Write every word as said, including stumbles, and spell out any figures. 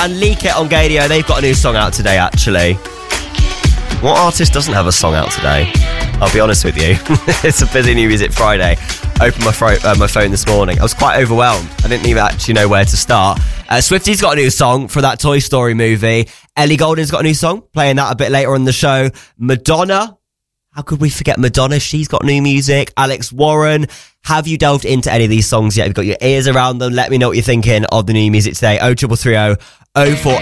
and Leak It on Gadio. They've got a new song out today, actually. What artist doesn't have a song out today? I'll be honest with you. It's a busy New Music Friday. Opened my, fro- uh, my phone this morning. I was quite overwhelmed. I didn't even actually know where to start. Uh, Swifty's got a new song for that Toy Story movie. Ellie Goulding's got a new song, playing that a bit later on the show. Madonna. How could we forget Madonna? She's got new music. Alex Warren. Have you delved into any of these songs yet? Have you got your ears around them? Let me know what you're thinking of the new music today. oh triple three oh oh four